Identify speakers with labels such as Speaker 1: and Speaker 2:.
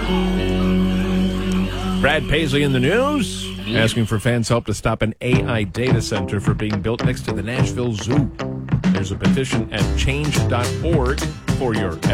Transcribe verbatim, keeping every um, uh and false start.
Speaker 1: Brad Paisley in the news, asking for fans' help to stop an A I data center for being built next to the Nashville Zoo. There's a petition at change dot org for your